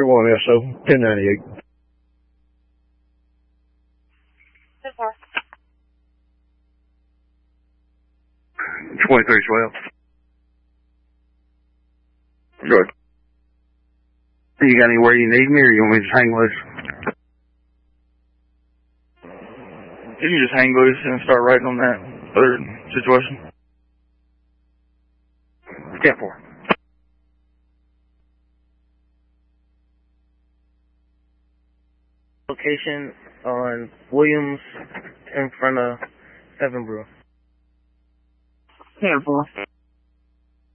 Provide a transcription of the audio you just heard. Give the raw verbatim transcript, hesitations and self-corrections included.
one S O, ten ninety-eight. twenty-three twelve. Good. You got anywhere you need me, or you want me to just hang loose? You can just hang loose and start writing on that other situation. ten four. Location on Williams in front of Seven Brew. ten four.